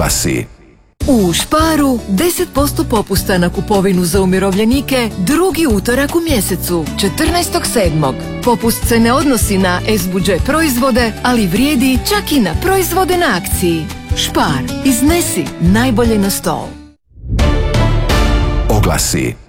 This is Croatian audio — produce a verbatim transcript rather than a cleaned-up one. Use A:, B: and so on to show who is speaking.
A: Oglasi.
B: U Sparu deset posto popusta na kupovinu za umirovljenike drugi utorak u mjesecu, četrnaestog sedmog Popust se ne odnosi na S-budžet proizvode, ali vrijedi čak i na proizvode na akciji. Spar, iznesi najbolje na stol.
A: Oglasi.